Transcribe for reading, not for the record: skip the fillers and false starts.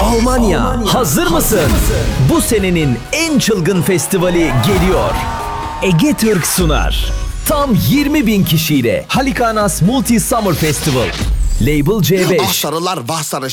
Almanya, hazır mısın? Bu senenin en çılgın festivali geliyor. Ege Türk sunar. Tam 20.000 kişiyle Halikanas Multi Summer Festival. Label C5. Ah sarılar vah sarı